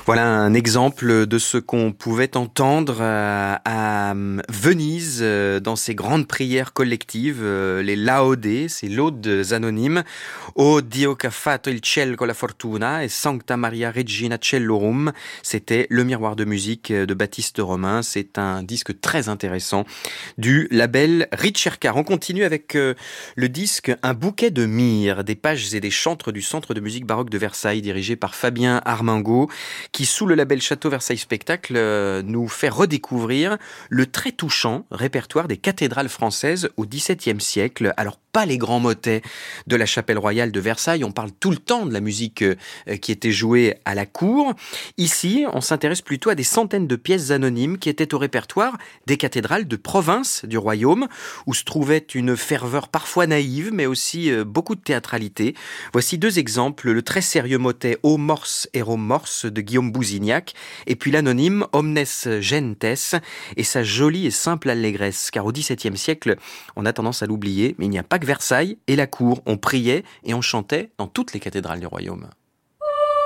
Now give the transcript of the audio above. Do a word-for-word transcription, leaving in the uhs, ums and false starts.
Voilà un exemple de ce qu'on pouvait entendre euh, à Venise euh, dans ces grandes prières collectives, euh, les laudes, ces laudes anonymes. O Dio che ha fatto il cielo con la fortuna et Sancta Maria Regina Cellorum. C'était Le Miroir de musique de Baptiste Romain. C'est un disque très intéressant du label Ricercar. On continue avec euh, le disque Un bouquet de myrrhe, des pages et des chantres du Centre de musique baroque de Versailles, dirigé par Fabien Armingaud, qui, sous le label Château Versailles Spectacle, euh, nous fait redécouvrir le très touchant répertoire des cathédrales françaises au dix-septième siècle. Alors, pas les grands motets de la chapelle royale de Versailles, on parle tout le temps de la musique euh, qui était jouée à la cour. Ici, on s'intéresse plutôt à des centaines de pièces anonymes qui étaient au répertoire des cathédrales de province du royaume, où se trouvait une ferveur parfois naïve, mais aussi euh, beaucoup de théâtralité. Voici deux exemples, le très sérieux motet O Mors Ero Mors de Guillaume Bousignac, et puis l'anonyme Omnes Gentes et sa jolie et simple allégresse, car au dix-septième siècle, on a tendance à l'oublier, mais il n'y a pas que Versailles et la cour. On priait et on chantait dans toutes les cathédrales du royaume.